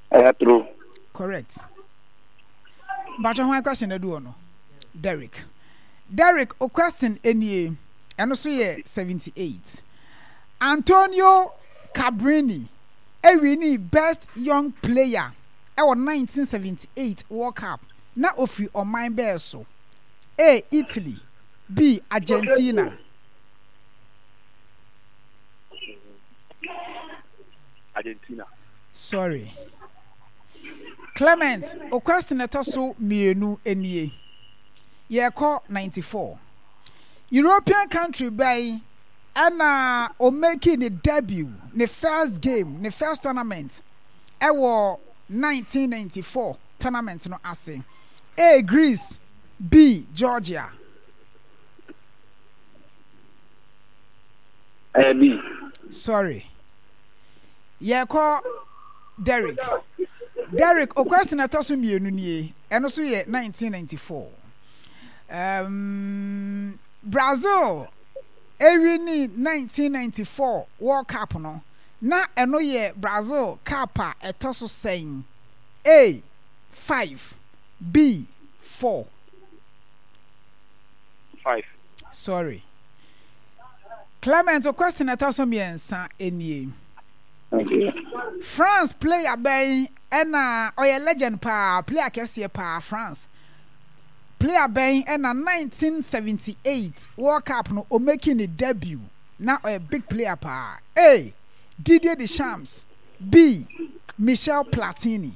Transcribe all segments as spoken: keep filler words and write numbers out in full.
Uh, true. Correct. But one question I do no. Derek. Derek, a question any and also yeah seventy-eight. Antonio Cabrini, a winning best young player our nineteen seventy-eight World Cup. Na ofri on my beso. A Italy, B Argentina. Argentina. Sorry. Clement, o question at also mienu enie. Ye call ninety-four. European country by Anna o making the debut, the first game, the first tournament. I was nineteen ninety-four tournament no ase. A Greece, B Georgia. Uh, B. Sorry. Ye call Derek. Derek, o question at also mienu nie. And also ye nineteen ninety-four. Um, Brazil, every nineteen ninety-four World Cup no. Na eno ye Brazil Kappa etoso saying A five, B four. Five. Sorry. Clement, a question etoso miensa enie. Okay. France player bay ena oye legend pa player kese pa France. Player bay ena nineteen seventy-eight World Cup no o making a debut. Na a big player pa. A Didier Deschamps. B Michel Platini.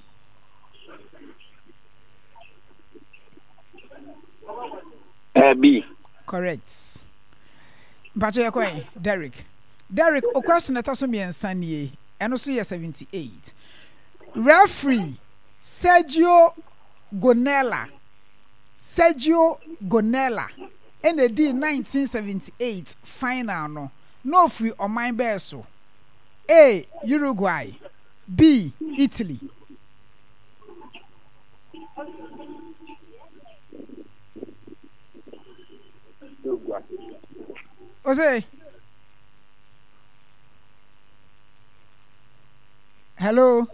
Uh, B. Correct. But you are Derek. Derek, a question that also means Sanye, and also year seventy-eight. Referee Sergio Gonella. Sergio Gonella. In the D nineteen seventy-eight final no. No free on my beso. A Uruguay. B Italy. Uruguay. Ose. Hello.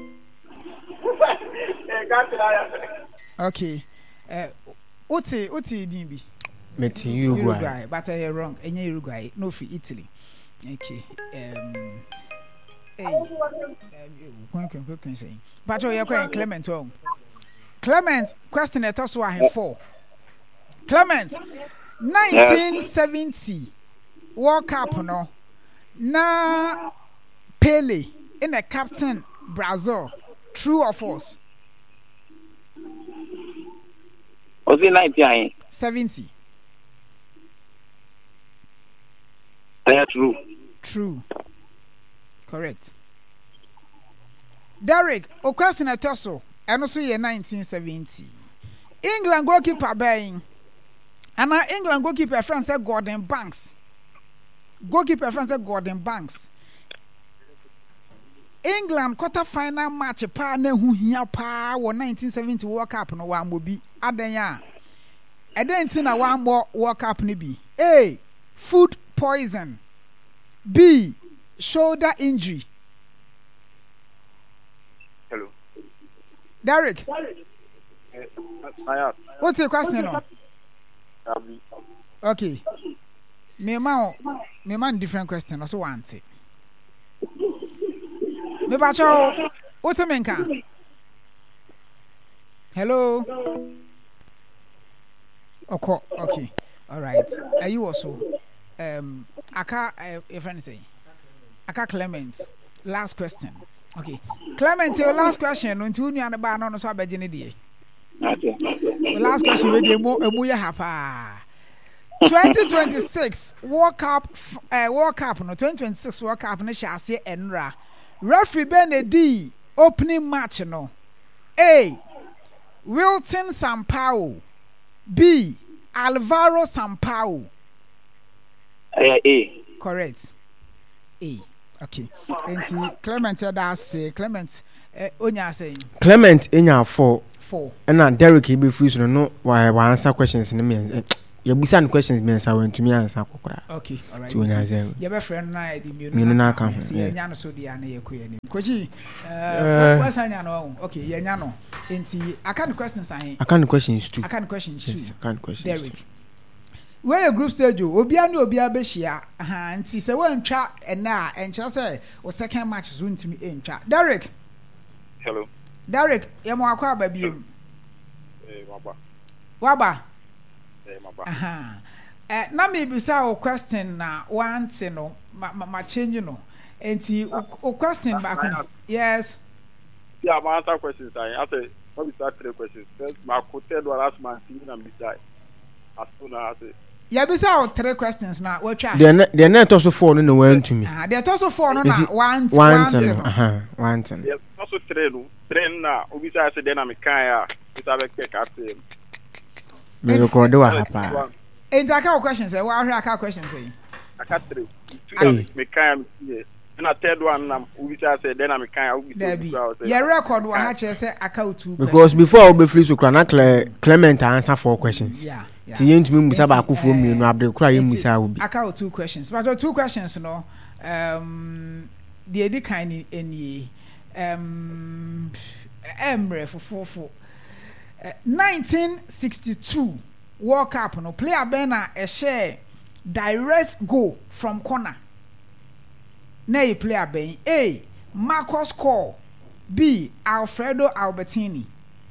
Okay. Uh, Uti Uti Dimbi. Meti Uruguay. Uruguay, but I wrong. Any Uruguay, no for Italy. Okay. Um. Hey. Um. Saying. But you're going Clement home. Clement, question at us were four. Clement, nineteen seventy World Cup no. Na Pele in the captain Brazil. True or false? Was it nineteen seventy. Yeah, true. True. Correct. Derek, o question at also, and also year nineteen seventy. England goalkeeper buying. And our England goalkeeper France said Gordon Banks. Goalkeeper France said Gordon Banks. England quarter final match pa na hu hia pa wo nineteen seventy World Cup no wa mobi adanya. Eden na one more World Cup ni bi. A. Food poison. B. Shoulder injury. Hello. Derek. Uh, What's your question no? Okay. Me ma me man different question also want it. Me ba cho what's a menka? Hello. Okay, okay. All right. Are you also um Aka uh, your friend say Aka Clement. Last question. Okay. Clement, your last question until you and ba no so abeje ne die. Okay. The last question we dey mo emu ya hapa. twenty twenty-six World Cup uh, World Cup no twenty twenty-six World Cup no shase enra. Referee Benedi opening match no. A. Wilton Sampaio. B. Alvaro Sampaio. Uh, A. Correct. A. Okay. Enti Clement that say Clement uh, onya saying. Clement enya four. Four. And now Derek he be free so no why why answer questions in me. You be send questions me answer when to me answer kokora. Okay, all right. To answer. You be friend na di me na kan. See ya nya no so dia na ye ko ye ni. Koji eh what's anya no? Okay, ye nya no. Enti aka the questions ahin. Aka the questions too. Aka the questions too. Yes, aka the questions. Derek. Where your group stage o obi ani obi abehia aha nti se wantwa ena encha say o second match so ntimi entwa. Derek. Hello. Derek, ye mo akwa ba biem. Eh, waba. Waba. Eh, waba. Aha. Eh na me bisa o question na want no ma ma change no. Enti o question back. Yes. Yeah, my answer questions I say what we start three questions. First, my quoted one last man see na bisa. As soon as I Ya bisa o three questions na we twa. The the net also four no one to me. Ah, the also four no na want want. Aha, want. yes, also three no. Three na obi say say then am kan ya. Bisa be ke captain. Me record wa hapa. Enti aka questions say wa ahwe aka questions say. Aka three. Two me kan am. Na third one na obi say then am kan ya obi say. Ya record wa ha che say aka two questions. Because before we free so na Clement answer four questions. Yeah. Ti yentu mi musa ba akufo mi no abre kura ye musa obi. Aka two questions. But two questions no um the edi kan ni eni um emre fofofo nineteen sixty-two World Cup no player Bena a share direct goal from corner. Na e player Ben A. Marcus Cole, B. Alfredo Albertini.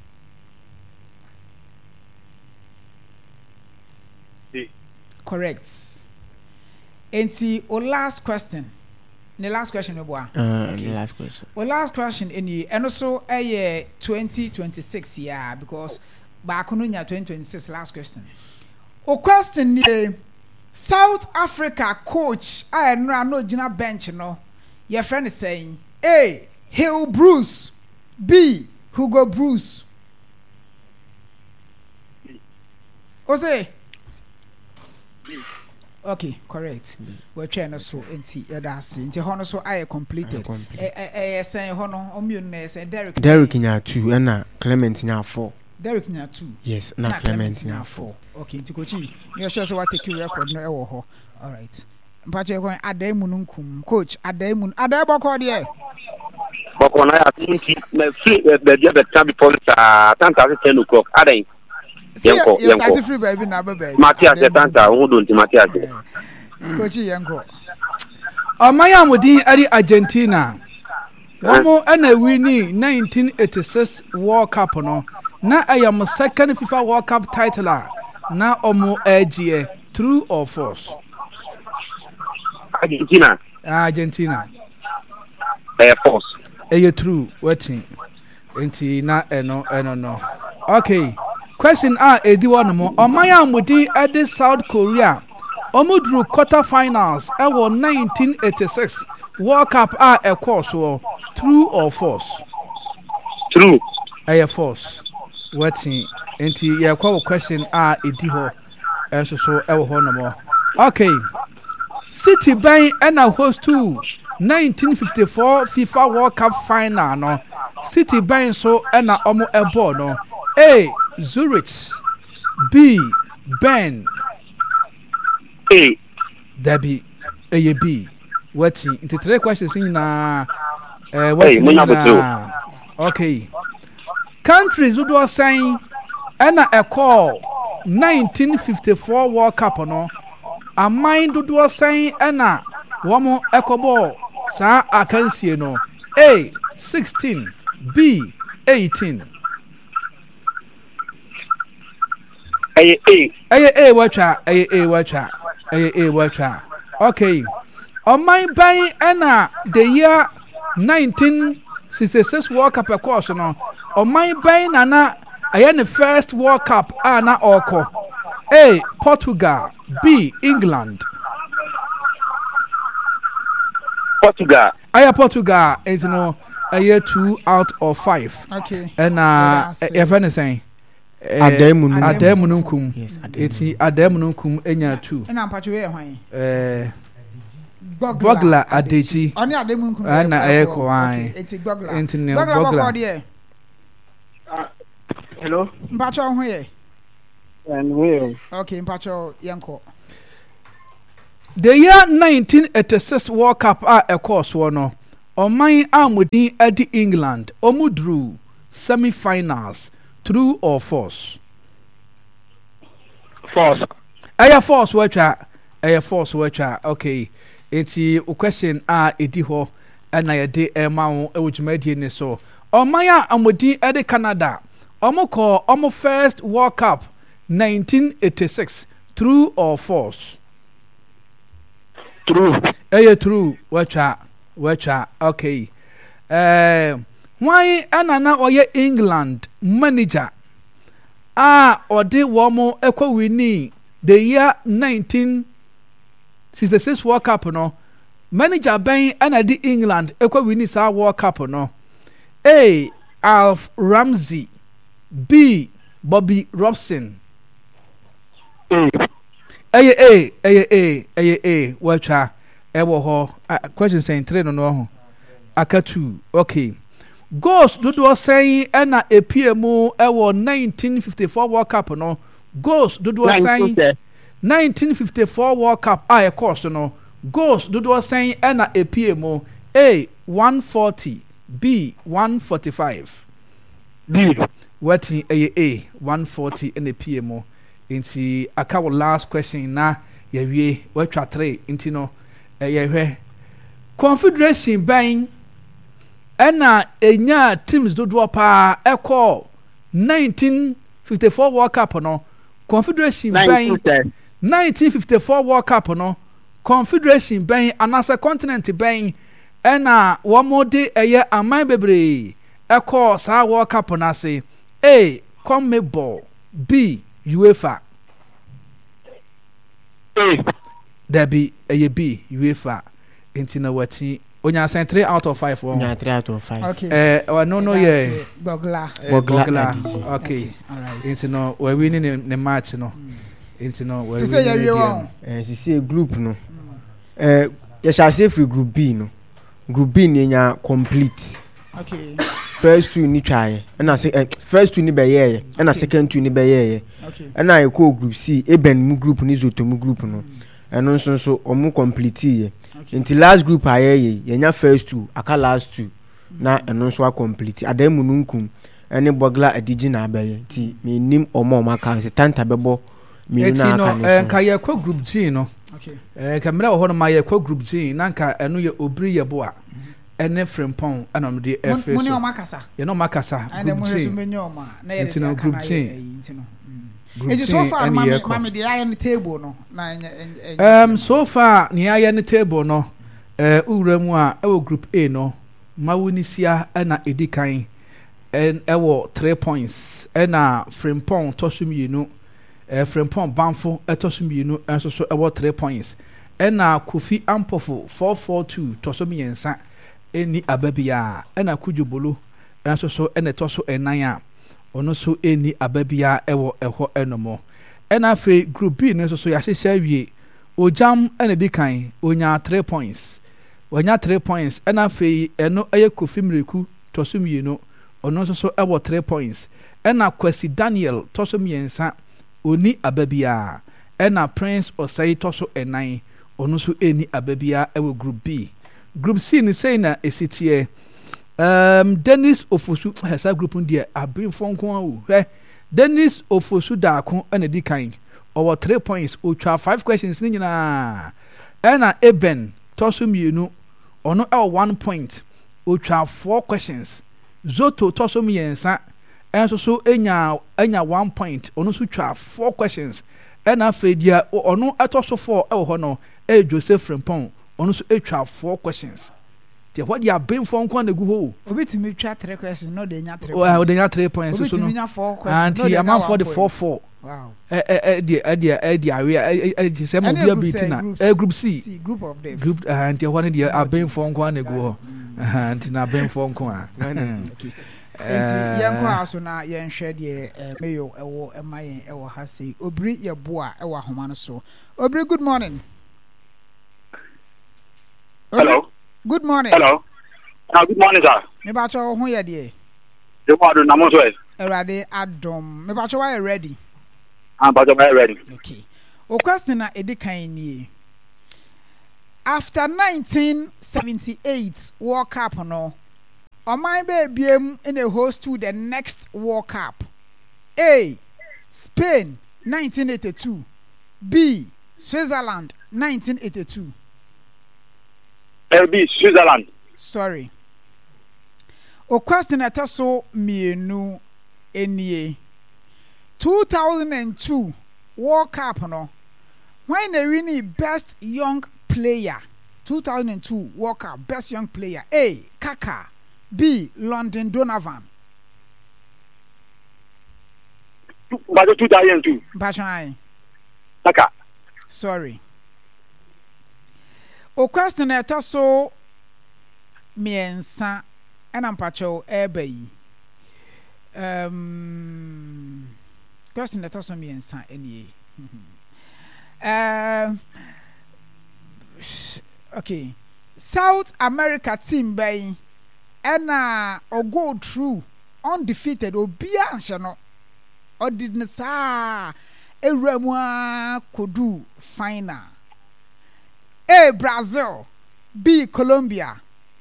B. Correct. Enti o last question. The last question we boa. Uh, okay. The last question. Well, last question any and also a year twenty twenty-six yeah because back on twenty twenty-six last question. O question the South Africa coach I no gina bench no. Your friend is saying A. Hill Bruce, B. Hugo Bruce. What's it? Okay, correct. We're trying to so enti yada see. Enti hono so I completed. Eh eh eh say hono omienu na say Derek. Derek nya two and Clement nya four. Derek nya two. Yes, na Clement nya four. Okay, enti kochi. You sure so what take you record no e wo ho. All right. Mpache ko adai mununkum coach adai mun adai boko de. Boko na ya tinti me free be dia be time before uh ten o'clock adai. Yenko yenko free baby na baby Matias Tanta who don't Matias coach yenko Amaya Mudi ari Argentina Wamo ana wini nineteen eighty-six World Cup no na ayam second FIFA World Cup title na omo egie true or false Argentina Argentina eh false eh true wetin enti na eno eno no okay. Question A edi one mo Omaya Mudi at the South Korea Omudru quarter finals e wo nineteen eighty-six World Cup a e course so true or false True eh false wetin enti ye kwa question A edi ho enso so e wo ho no mo okay City ban e na host to nineteen fifty-four FIFA World Cup final no City ban so e na omo e ball no A. Zurich, B. Ben, A. Debbie, A. B. What's into three questions in na uh, what's in okay. Countries who do saying and a call nineteen fifty-four World Cup no a mind do saying and a woman echo ball sa I can see no A. sixteen, B. eighteen. A A A A watcha A A watcha A A watcha okay on my buy na the year nineteen sixty-six World Cup course no on my buy na na I the first World Cup ah na oko A Portugal B England Portugal I Portugal is no a year two out of five okay and uh if anything Ademu Ademu nunkum. Eti Ademu nunkum enya two. Na mpacho we hwan? Eh Bogla Adeji. Oni Ademu nunkum. Na ayeko an. Eti Bogla. Enti ne Bogla. Bogla. Hello Mpacho ho ye. And we. Okay, mpacho yanko. The year nineteen eighty-six World Cup a ɛkɔɔ soɔ no, ɔman a mudin ɛdi England, ɔmo drew semi-finals. True or false? False. Ɛyɛ false wɔtwa. Ɛyɛ false wɔtwa. Okay. Eti o question a edi hɔ ɛna yɛde ɛma wo ɛwɔ dwumadie ne so. Ɔman a mudin ɛdi Canada, ɔmo kɔɔ ɔmo first World Cup nineteen eighty-six. True or false? True. Ɛyɛ true wɔtwa. Wɔtwa. Okay. Ɛɛ why ɛna na ɔyɛ England manager a ɔde wɔn ɛkɔ winning the year nineteen sixty-six World Cup no manager bɛn ɛna de England ɛkɔ winning saa World Cup no A. Alf Ramsey, B. Bobby Robson. A. Ɛyɛ A, ɛyɛ A, ɛyɛ A. Wɔtwa ɛwɔ hɔ question saying three no no ho aka two. Okay. Goals dodoɔ sɛn ɛna epie mu ɛwɔ nineteen fifty-four World Cup no goals dodoɔ sɛn nineteen fifty-four World Cup a ɛkɔɔ so no goals dodoɔ sɛn ɛna epie mu A one forty, B one forty-five. B. Wɔti ɛyɛ A one forty ɛna epie mu nti aka wɔ last question na yɛwie wɔatwa three nti no ɛyɛ hwɛ confederation bɛn ɛna enya teams dodoɔ paa ɛkɔ nineteen fifty-four World Cup no confederation bɛn nineteen fifty-four World Cup no confederation bɛn anasa continent bɛn ɛna wɔn de ɛyɛ aman bebree ɛkɔ saa World Cup n'ase A. CONMEBOL, B. UEFA. A. Dabi ɛyɛ B. UEFA nti na wɔti. Onyasan three out of five. Onya three out of five. Okay. Eh, uh, no, no, yeah. Bogla. Bogla. Okay. okay. All right. Into no, we're winning in the match, no. Into no, we're winning. Sisi yɛ eh, sisi group no. Eh, yɛ shall say free group B no. Group B ni nya complete. Okay. First two ni try. And say first two ni be ye. And second two ni be ye. Okay. And I call group C. Eben mu group ni zoto mu group no. And also so omu complete ye. Until last group aye yenya first two aka last two na eno so complete adamu nunkum ene bogla adigi na abaye ti me nim omo maka se tanta bebo me na aka no eh ka ye kwa group G no okay eh kamera wo ho no ma ye kwa group G na nka eno ye obri ye bo a ene Frimpong ana me de F S mo ne o makasa ye no makasa group G na ye de group G It is so far mama mama the iron table no na um so far ni iron table no eh ura mu a e group A no mawunisia na edikan en e wo three points e na Frimpong tosum yinu eh Frimpong banfo e tosum yinu enso so e wo three points e na Kofi Ampofo four four two tosum yensa eni ababia e na Kujubulu enso so e na toso enan a ono so eni ababia ewo eho enomo ena fe group B no so ya hyehyɛ wie ojam ena dikan onya three points onya three points ena fe eno eye Kofi Mreku tosum yino ono so so ewo three points ena Kwesi Daniel tosum yensa oni ababia ena Prince Osei toso enan ono so eni ababia ewo group B group C ni say na esitie Um, Dennis Ofosu hesa group ndi abin fonko awu hwe Dennis Ofosu da ko na di kan owo three points otwa five questions ni nyina ena Eben toso mienu ono e one point otwa four questions Zoto toso miensa enso so enya enya one point ono so twa four questions ena Fedia ono atoso four e ho no e Joseph Frimpong ono so etwa four questions. What you have been from Kwan go? Obetimi twa three questions, no dey nya three. Oh, dey nya three points. Obetimi nya four questions. And he am for the four four. Wow. Eh eh eh the eh the eh the area eh say mo bia beat na eh group C. C group of them. Group and the one the have been from Kwan go. And na been from Kwan. Okay. Enti yanko aso na yen hwe de meyo ewo emayen ewo ha sei. Obri ye boa ewo ahoma no so. Obri, good morning. Hello. Good morning. Hello. Uh, good morning, sir. Me ba cho ho ye de. The morning na mo so e. Erade adom. Me ba cho why ready. I'm ready. Okay. O question na edikan ni. After nineteen seventy-eight World Cup no, Oman be biem in a host to the next World Cup. A. Spain nineteen eighty-two. B. Switzerland nineteen eighty-two. A. B. Switzerland. Sorry. O question at so mienu enie. two thousand two World Cup no. When they win best young player. two thousand two World Cup best young player. A. Kaka. B. London Donovan. But two thousand two. Bashai. Kaka. Sorry. O question at so miensa enampacho ebe. Um question at so miensa enie. Uh, okay. South America team bay and uh, or go through undefeated or be no or didn't sa a remwa could do final. A. Brazil. B. Colombia.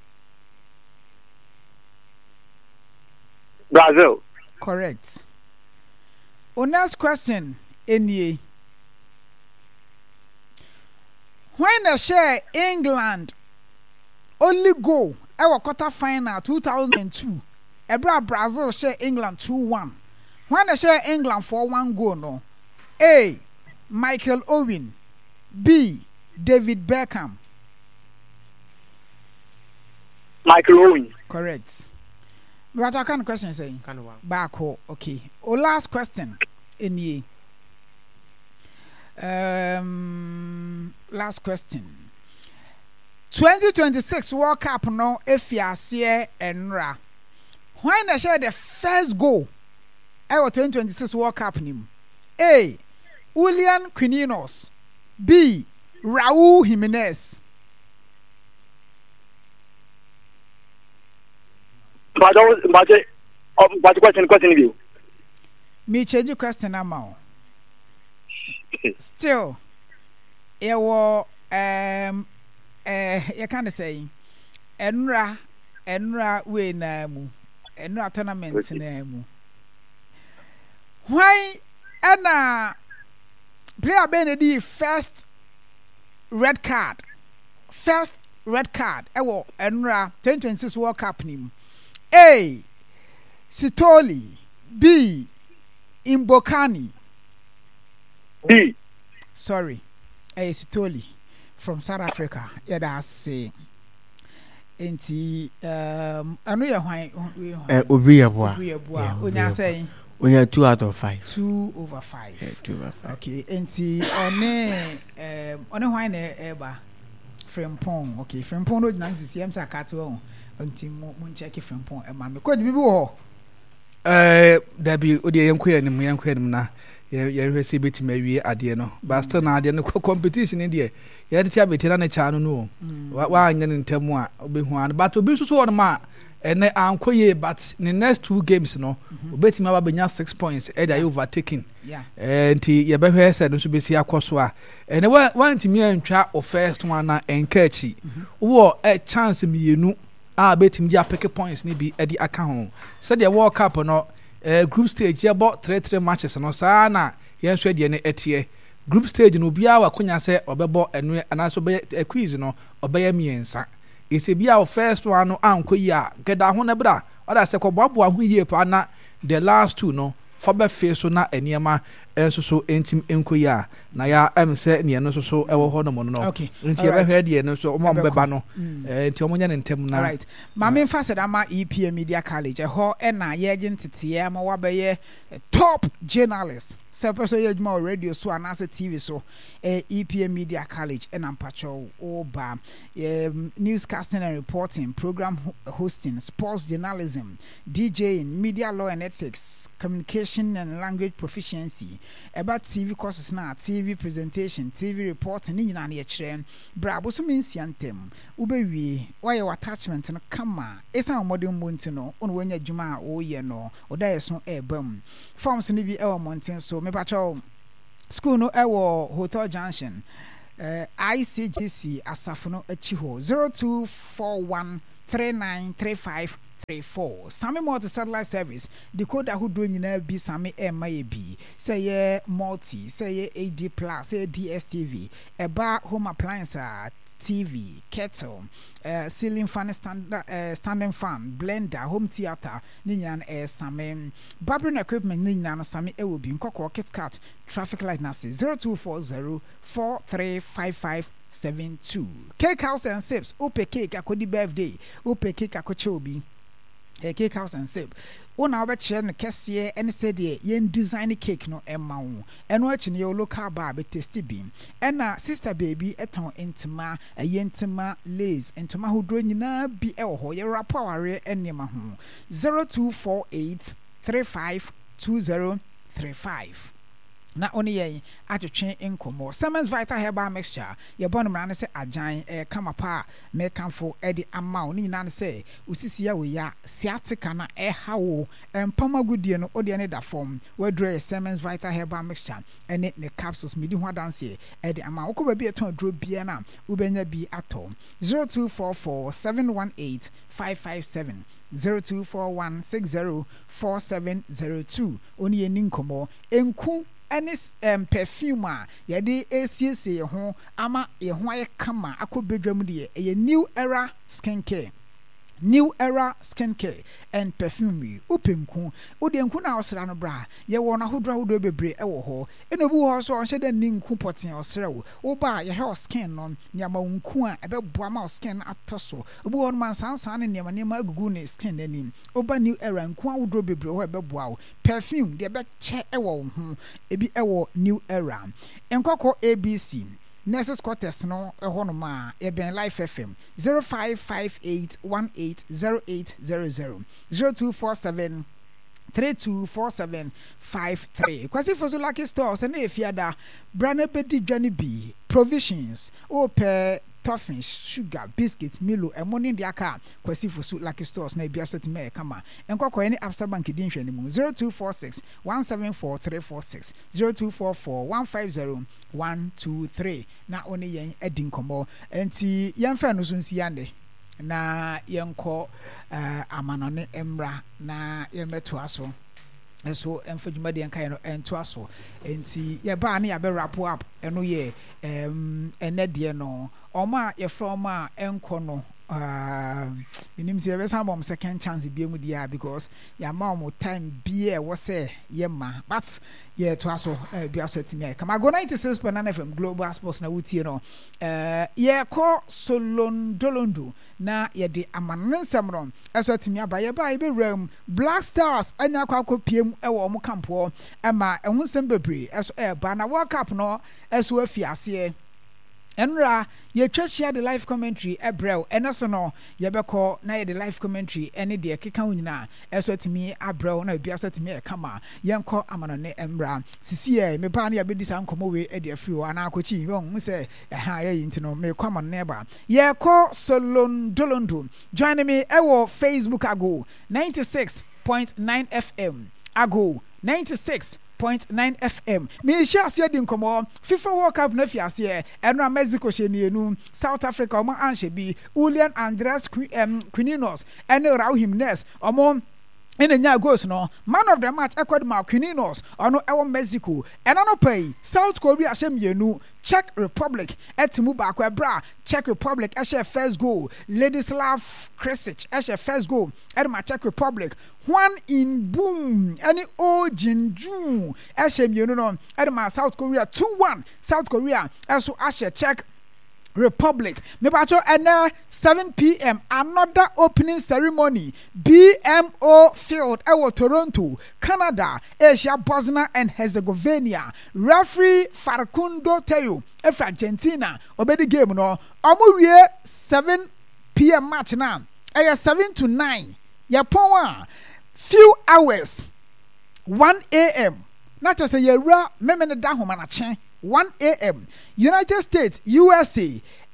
Brazil. Correct. Our next question, N. When I share England only go our quarter final two thousand two, Ebra Brazil share England two one. When I share England for one goal no. A. Michael Owen. B. David Beckham. Michael Owen. Correct. What kind of question saying? Kind of Back home. Okay. Our last question. Any. Um. Last question. twenty twenty-six World Cup no efiasie enra. When I share the first goal, our twenty twenty-six World Cup nim. A. Julian Quinones. B. Raul Jimenez. But but but question question you. Me change your question now. Still, it was um uh you can say enra enra we na mu enra tournament na mu. Why ana player Benedi first red card first red card ewo enra twenty twenty-six World Cup nim. A. Sitoli. B. Imbokani. B. Sorry. A. Sitoli from South Africa. Yeah, that's say. Enti um anu ya hwan eh obi ya boa. Obi ya boa. Onya say onya two out of five. two over five. Yeah, two over five. Okay, enti one um one hwan na eba Frimpong. Okay, Frimpong no dina sisi em sa kato nti mo mo check Frimpong e ma me ko bibi wo eh dabi odi yenko ya nim yenko ya nim na ye ye hwese betima wie ade no but still na ade no competition ne de ye de tia betira na cha no no wa anya ne ntemu a obehu an but obi so so on ma ene ankoye but the next two games no obetima ba benya six points e da overtaking yeah eh nti ye behwe se no so besi akoso a ene wa ntimi antwa o first one na enkachi wo a chance mienu a betim dia pick points ni bi edi aka ho said the World Cup no uh, group stage ye about three three matches no saa na yen so de ne etie group stage no bia wa konya se obebo enu anaso be quiz no obeya miensa ise bia o first one no ankoyi a geda ho na bra oda se ko boabo ho yie pa na the last two no for be face so na eniema enso so entim enkoyi a na ya em se ne no so so ewo ho no mo no okay nti ye be hwede no so omo mbeba no eh nti omo nya ne ntem na right mama mfa se da ma E P M Media College ho e na ye je ntete ma wa be ye top journalist se person ye juma radio so anase T V so eh, E P M Media College and ampacho oba um, newscasting and reporting, program hosting, sports journalism, DJing, media law and ethics, communication and language proficiency, about T V courses now, T V presentation, T V reporting, ni na ye chere bra bo so mensi antem ubewie why your attachment no kama esa modern monti no on wanya juma o ye no oda ye so e bam forms ni bi e o monten so me pacho school no ewo Hotel Junction uh, I C G C asafo no achi ho zero two four one three nine three five three four. Sami multi satellite service decoder who do nyina bi Sami M I B say ye multi say ye A D plus say D S T V eba home appliance T V, kettle, uh, ceiling fan, stand, uh, standing fan, blender, home theater, ninyan air same, barbering equipment, ninyan same, it will be in Coco Kit Cat, traffic light nasi zero two four zero four three five five seven two. Cake house and sips, ope cake, akodi birthday, ope cake, akochobi. A cake house and sip. One hour chair Cassia and said ye yen design cake no emma and watching your local bar be tasty beam. And now sister baby at home intima a yentima lays and to my who doing na be elho your rapport and near my home zero two four eight three five two zero three five. Na oni yen atwetwe enkomo Siemens Vital Herbal Mixture ye bonu mra ne se ajan e kama pa me kanfo e di ama oni nyina ne se usisi ya we ya siatika na e hawo empama gudie no odi ne da form we dre Siemens Vital Herbal Mixture ene ne capsules medi ho danse e di ama uko ba bi eton dro bia na ubenya bi ato zero two four four seven one eight five five seven zero two four one six zero four seven zero two oni yen nkomo enku Anis um, perfume a yɛde esiesie ho ama ye ho aye kama akobedwam de ye new era skincare new era skincare and perfumery upenku ode nku na osra no bra ye wo na hodro hodro bebre e wo ho enobu ho so onhye da ninku poten osra wo wo ba ye hair skin no nyama nku a ebeboa ma skin atoso obu ho no man sansan ne nyama nyama agugu ne skin nanim oba new era nku a hodro bebre ho ebeboa wo perfume de be che e wo ho ebi e wo new era enkoko A B C Nurses Quarters no eho no ma e ben Life F M zero five five eight one eight zero eight zero zero zero two four seven three two four seven five three. Kwasi Fosu Lucky Stores and if yada brand bedi Johnny B provisions o pe toffees, sugar, biscuits, Milo, and money in the car. Kwasi Fosu Lucky Stores na bi aso me kama. Enko ko any Absa Bank din hwe nimu zero two four six one seven four three four six zero two four four one five zero one two three. Na oni yen edin komo. Enti yemfa no so nsi yande. Na yenko uh, amanone emra na yemeto aso. So emfadwuma de enkan no ento aso. Enti ye ba na ya be wrap up eno ye em enede no. Oma ye from ma enko no uh minim se be some second chance bi mu dia because ya ma mo time bi e wo say ye ma but ye to aso uh, bi aso timi come I go ninety-six point nine F M Global Sports na wutie no uh ye ko solon dolondo na ye de amanensem no aso timi aba ye ba ye be ram Black Stars anya kwa kopiem e wo mo kampo e ma ehun sem bebre aso e ba na World Cup no aso afiase Enra ye twachia the live commentary ebrel enaso no ye beko na ye the live commentary ene de keka nyina eso timi abrel na bia so timi e kama yenko amanone emra sisi e me pa na ye be disa nkomo we e de afri o ana akochi won se ha ye yinti no me kwa man neba ye ko solon dolondo join me e wo Facebook ago ninety-six point nine F M ago ninety-six point nine F M. Me share see di nkomo FIFA World Cup na fiase enra Mexico shenienu South Africa omo anshe bi Julian Andres Quininos ene Raul Jimenez omo ene nya goals no man of the match Ecuador Quininos ono ewo Mexico ena no pay South Korea shemienu Czech Republic etimu ba kwa bra Czech Republic ashe first goal Ladislav Kresic ashe first goal edma Czech Republic Juan in boom any o jinju ashe mienu no edma South Korea two one South Korea aso ashe Czech Republic. Me pacho ene seven p m another opening ceremony B M O Field ewo Toronto, Canada, Asia, Bosnia and Herzegovina. Referee Facundo Teo of Argentina obedi game no. Omo wie seven p m match na. Eya seven to nine. Ya pon few hours one a m Not just a yera memene da homa na chen one a m United States, U S A,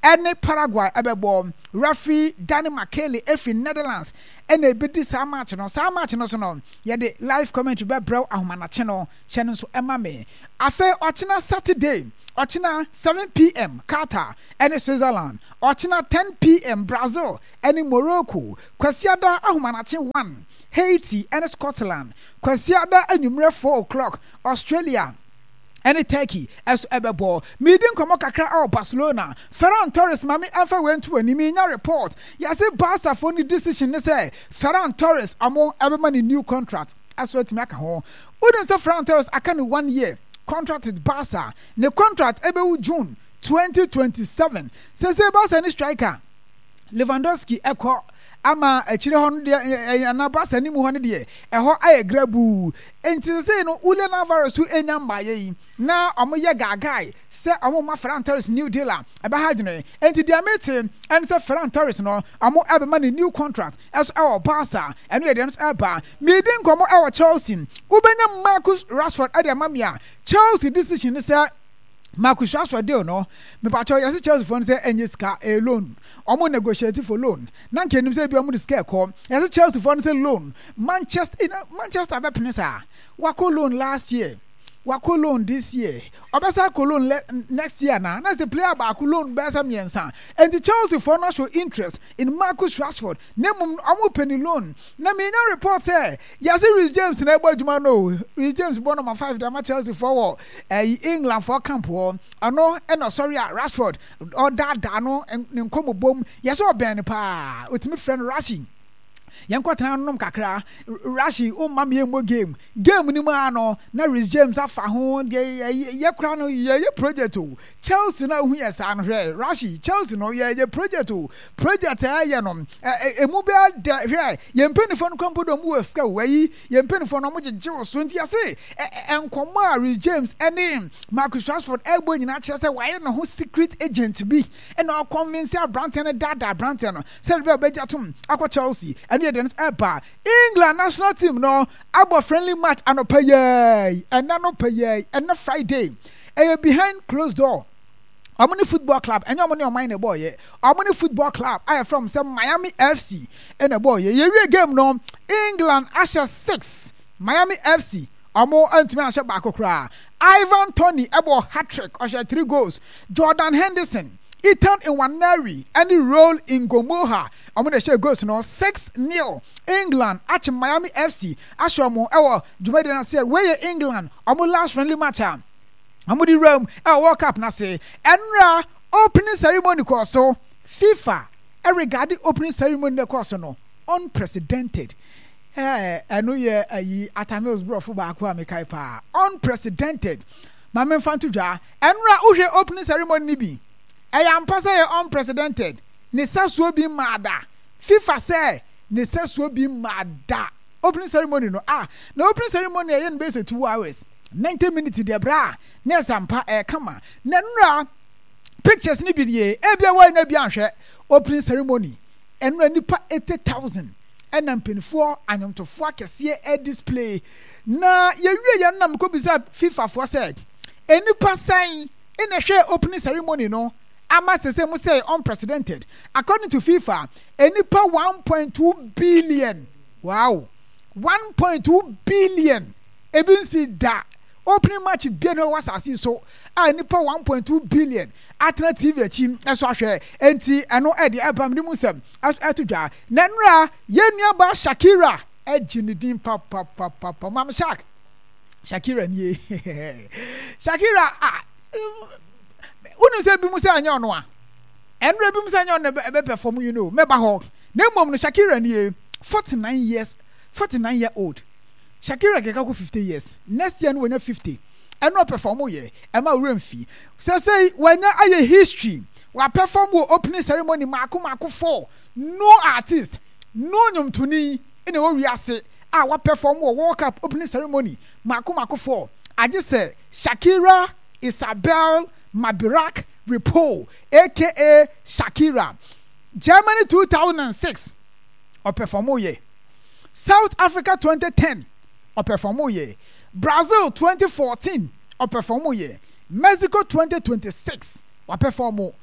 ɛne Paraguay ɛbɛbɔ referee Danny McKelly every Netherlands ɛna ebedi saa match no saa match no so no yɛde live commentary bɛbrɛw ahomanakye no hyɛ no nso ɛma me afei ɔkyena Saturday ɔkyena seven p.m. Qatar ɛne Switzerland ɔkyena ten p.m. Brazil ɛne Morocco kwasiada ahomanakye one Haiti ɛne Scotland kwasiada anwummerɛ four o'clock Australia ɛne Turkey ɛso ɛbɛbɔ midi nkɔmɔ kakra ɛwɔ Barcelona Ferran Torres mami ɛfɛ wɛntu animi nya report yɛsɛ Barca fo ne decision ne sɛ Ferran Torres ɔmo ɛbɛma ne new contract ɛso ɛtumi aka ho wodin sɛ Ferran Torres aka ne one year contract with Barca ne contract ɛbɛwu June twenty twenty-seven sɛsɛ Barca ne striker Lewandowski ɛkɔ ama akyire hɔ no deɛ ana Barca ni mu hɔ no deɛ ɛhɔ ayɛ grabu enti sɛ no Julian Alvarez so enya mbaye yi na ɔmo yɛ gagai sɛ ɔmo ma Ferran Torres new deal a ɛbɛha dwene enti deɛ mete ɛne sɛ Ferran Torres no ɔmo ɛbɛma ne new contract ɛso ɛwɔ Barca ɛno yɛ deɛ no ɛba midi nkɔmɔ ɛwɔ Chelsea wobɛnya Marcus Rashford ɛde ama me a Chelsea decision ne sɛ Marcus Rashford deal no me pacho yesi Chelsea for say enye sika a loan omo negotiate for loan na nke nim say bi omo the scare call yesi Chelsea for say loan Manchester you know, Manchester be penisa wako loan last year wako loan this year obesa ko loan le- next year na na say player ba ko loan be some yensa and the Chelsea for not show interest in Marcus Rashford name omo penny loan na me nya report say yesi Reece James na egbo adwuma no Reece James born number five da Chelsea for uh, England for camp ho ano e no sorry Rashford or da da no ne nkomo bom yesi oben pa otimi friend Rashi yankotana nom kakra Rashi o mama ye mo game game ni mu ano na Reece James afa ho de ye kra no ye project o Chelsea na hu yesa no hwe Rashi Chelsea no ye ye project o project aye no emu be de hwe ye mpenifo no kwampo do mu ska wayi ye mpenifo no mo gege so nti ase enkomo a Reece James ene Marcus Rashford egbo nyina kire se waye no ho secret agent bi e na convince Branton ne dada Branton no se be bejatum akwa Chelsea eba England national team no abo friendly match anopa ye and anopa ye and na Friday e behind closed door Omni Football Club and your money boy ye Omni Football Club I am from some Miami F C and a boy ye ye game no England Asher six Miami F C Omo antimi ashe baako kra Ivan Toney ebo hat-trick or three goals Jordan Henderson Ethan Nwaneri and the role in Gomoha. I'm going to share goals now six nil England at Miami F C. Ashomo ewo Jumedena say where England I'm last friendly match. I'm the Rome I World Cup na say enra opening ceremony course so FIFA e regard the opening ceremony course no unprecedented. Eh anu ye ayi Atamils bro fu ba ko amekai pa unprecedented. Ma men fan tuja enra uhwe opening ceremony ni bi I am passing unprecedented. Nisa will be mada. FIFA say Nisa will be mada. Opening ceremony no ah. No opening ceremony I based two hours. Ninety minutes de bra. Nesampa eh come on. Nenra pictures ni bi die. Ebia wa na bi anhwe. Opening ceremony. Enra nipa eighty thousand. Enam penfo anyomtofo akese e display. Na ye wie ye nam ko bisa FIFA for said. Enipa sign in a share opening ceremony no. Ama say mu say unprecedented. According to FIFA, enipa one point two billion. Wow. one point two billion. Ebin si da. Opening match bi no was asi so. Ah enipa one point two billion. Atena T V achi eso ahwe. Enti eno e de abam ni mu sem. As atudwa. Nanra ye nua ba Shakira. Ejini din pa pa pa pa. Mam Shak. Shakira ni. Shakira ah unu se bi mu se anya ono a enre bi mu se anya ono be perform you know meba ho na mom no Shakira ni forty-nine years forty-nine year old Shakira keka ko fifty years next year no wanya fifty eno perform ye e ma remfi say say wanya aye history wa perform wo opening ceremony mako mako four no artist no nyomtuni ene wo wiase a wa perform wo World Cup opening ceremony mako mako four I just say Shakira Isabel Mabirak Ripoll, aka Shakira. Germany two thousand six, or perform ye. South Africa twenty ten, or perform ye. Brazil twenty fourteen, or perform ye. Mexico twenty twenty-six, or perform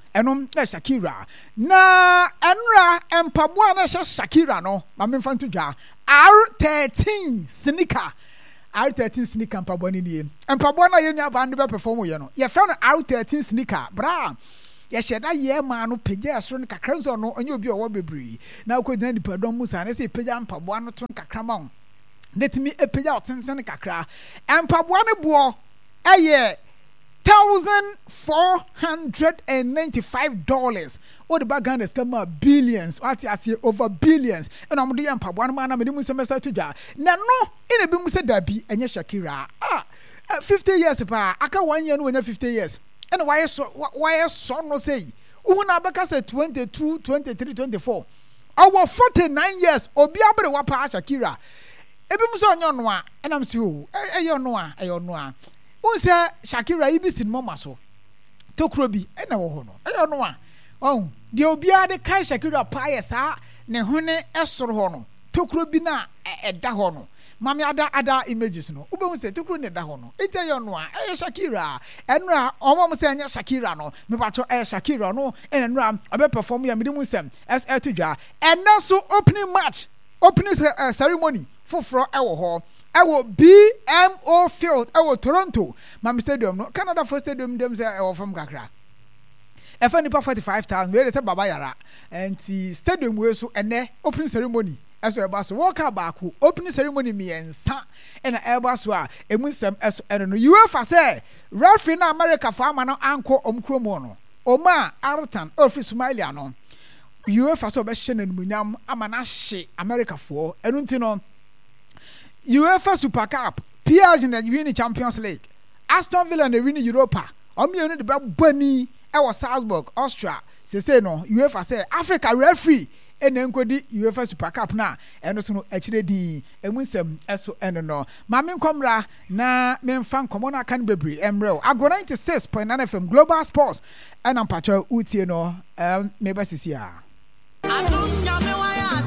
ɛnom ɛ Shakira na ɛnra empaboa na ɛhyɛ Shakira no ma me mfa nto dwa R thirteen sneaker R thirteen sneaker mpaboa ni nie mpaboa na yɛ nua ba no be perform yɛ no yɛ fra no R thirteen sneaker bra yɛ hyɛ da yɛ ma no pagya asoro no kakra nso no onye obi ɔwɔ bebree na akɔ gyina nipa dɔm musa ne sɛ pagya mpaboa no to kakra ma wo netimi epagya otensen kakra mpaboa no boɔ ɛyɛ thousand four hundred and ninety-five dollars. All the back Ghana scam billions. What I say over billions. And I'm doing pub one man. I'm doing semester to jar. Now no, in a bim said that be and Shakira. Ah, uh, fifty years pa. I can one year when you're fifty years. And why so? Why so no say? Una baka say twenty-two, twenty-three, twenty-four. Our forty-nine years. Obi abere wapa Shakira. Ebim so on your and I'm so. Eh, you know, eh, you know. Unse Shakira ibi sin mama so tokro bi e na wo ho no e yo no a oh de obia de kai Shakira pa ye sa ne hone esoro ho no tokro bi na e da ho no mama ada ada images no ube unse tokro ne da ho no e te yo no a e Shakira enra omo mo se anya Shakira no me ba cho e Shakira no e enra obe perform ya me de mu nsem es etudwa and so opening match opening uh, ceremony foforo e wo ho ewo B M O Field ewo Toronto Mami Stadium no Canada for Stadium dem say ewo from kakra efa nipa forty-five thousand we dey say baba yara enti stadium we so ene opening ceremony eso eba so walk back opening ceremony mi ensa ena eba so a emu nsem eso eno no UEFA say referee na America for ama no anko omkromo no oma Artan office Somalia no UEFA so be hye na munyam ama na hye America for enu nti no UEFA Super Cup, P S G na win Champions League, Aston Villa na win Europa. Omienu de ba bani e wo Salzburg, Austria. Se say no, UEFA say Africa referee ene nkodi UEFA Super Cup na eno so no akire di emu nsem eso eno no. Ma me nkomra na me mfa nkomo na kan bebre emrew. Agora ninety-six point nine F M Global Sports ena mpacho utie no um me ba sisi a. Adunya me wa ya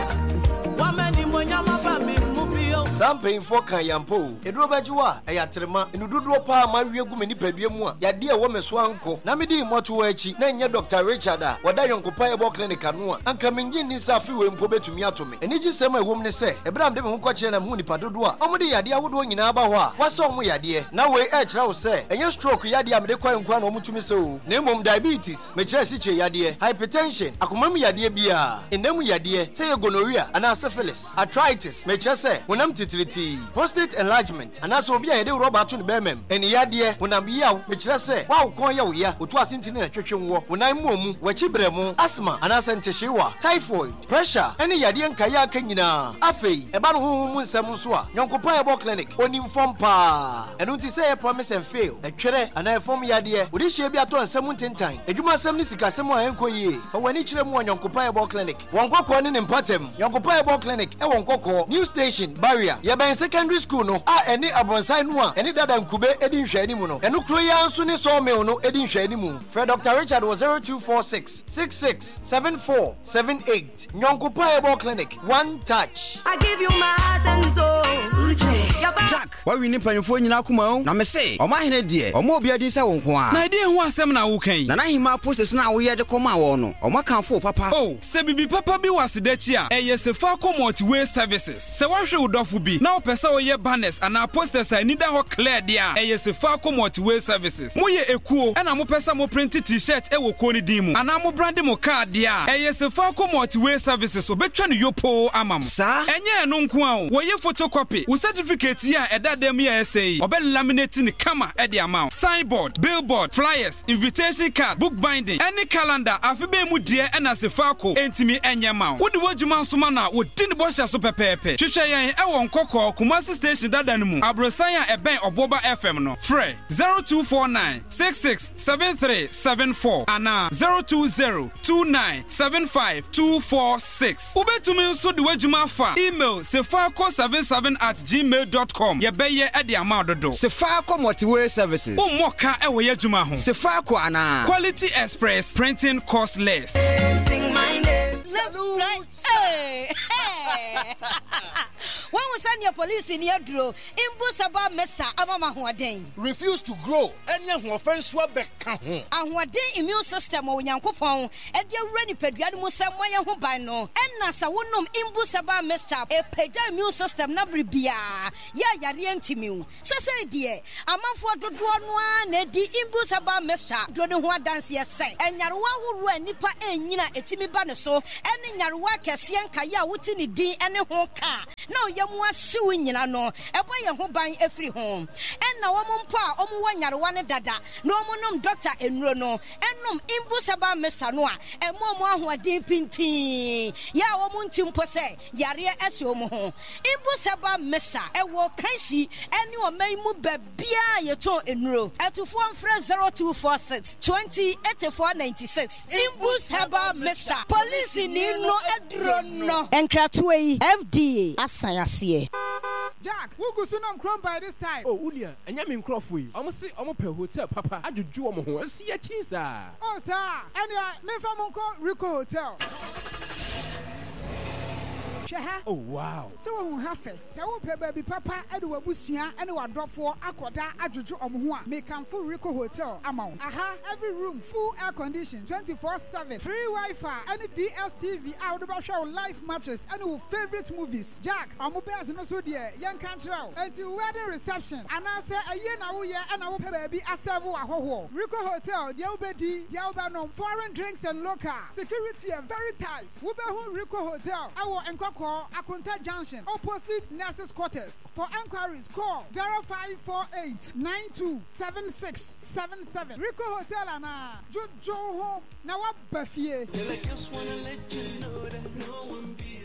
tie. Wa mani monyama ba me Samping for Kayampo, a drobajua, a yatrema, and Ududo Pa, my Yagumini Pedimua, Yadia woman swanko, Namidi Motuachi, Nanya Doctor Richard, Wadayon Kupaya Clinic Canua, and coming in is a few in Pobe to Miatomi. And it is some woman say, a brand of Munquachen and Muni Padua, Omadi Yadia would win in Abawa. What's on my idea? Now we edge now say, and your stroke Yadia Medequan Mutumiso, Name diabetes, Mechasiche Yadia, hypertension, Akumami Yadia Bia, and then we Yadia, say gonorrhea, and syphilis, arthritis, Mechase, when I'm prostate enlargement and also be a rubber to the bemem and yadia when I'm here which I say wow koya ya which was in a church when I'm mum wachibremu asthma and asenteshiwa typhoid pressure any yadian kaya kenina afe about whom samuswa yonko clinic on inform pa and don't say a promise and fail a chere and I form yadia would she be at one seventeen time a juma seventy sika semo enkoye but when each one yonko clinic one go in important yonko clinic e won koko new station barrier Yaban secondary school no a any abonsai no a any dada nkube edin hwe ani mu no eno kro ya nso ni so me no edin hwe ani mu Fred Doctor Richard was zero two four six six six seven four seven eight Nyonko Payable Clinic one touch I give you my heart and soul Jack why we need panfo nyina kuma o na me say o ma hene de o ma obi adin sa won ko a na de ho asem na wo kan na na hima process na wo ye de koma wo no o ma kan fo papa oh se bibi papa bi wasidachi a eye se fa comot way services se wa hwe udofo bi na opesa oye banners ana posters a nida ho clear dia eye se fa comot way services mo ye ekuo ana mo pesa mo print t-shirt e wo ko ni din mu ana mo brand mo card dia eye se fa comot way services obetwa no yopo amam sa enye no nko a wo ye photocopy wo certificate ya eda dem ya say obe laminate ni kama e di amount signboard billboard flyers invitation card book binding any calendar afibe mu die na se fa ko entimi enye ma wo de wadwuma nsoma na wo din bo hya so pepepe twehwe yen e won kokko Kumasi station dadan mu abrosan ya eben oboba F M no free zero two four nine six six seven three seven four ana zero two zero two nine seven five two four six ubetumi nso de wadwuma fa email sefako seven seven at gmail dot com ye beye e de amount dodo sefako multiway services o moka e wo yadwuma ho sefako ana quality express printing cost less sing my name. Hey, hey. When we send your police in your draw, Imbusaba Mesa Amama Huaden. Refuse to grow. Any offense will be count. And what day immune system or Yankopon, and your ready pediatric Samoya Hubano, and Nasa Wunum Imbusaba Mesa, a peja immune system nabri bia. Ya Yarientimu. Sasa dear, a man for the one, Nedi Imbusaba Mesa, Drono Hua dance yes, and Yarwa who run Nipa and Yina Etimi Banaso, and in Yarwa Cassian Kaya Wutini D and a honka. No, Yamwa suing you know, a boy who buying every home. And now one pa, omu one yarwane dada, no monum doctor and rono, and num imbusaba mesanoa, and more who are deep in tea. Ya womuntim pose, Yaria Esomo. Imbusaba mesa, a walk kaisi, and you may move bia your toe in row. At to form fresh zero two four six twenty eighty four ninety six. Imbusaba mesa, police in no edrono. And Kratway F D A. Asayasiye. Jack, who go soon on chrome by this time? Oh, Ulia, and Yamin Crawford. I'm say I'm a hotel, Papa. I do do a more see a cheese. Oh, sir, and uh, me from Uncle Rico Hotel. Oh wow. So who have it? So baby papa Edward Busia and one drop for Akoda Ajuju Omhua. Make come full Rico Hotel amount. Aha, every room full air condition twenty-four seven. Free Wi-Fi, any D S T V, out of show live matches, and your favorite movies. Jack, I'm a bears no so dear, young country until wedding reception. And I say a year now year and I will baby a servo a ho. Rico Hotel, the Obedi, the Albanon, foreign drinks and local. Security are very tight. Wubehu Rico Hotel, our Enco Akunta Junction, opposite nurses' quarters. For enquiries, call zero five four eight nine two seven six seven seven. Rico Hotel and Jojo Home. Now what Buffy? Just wanna let you know that no one be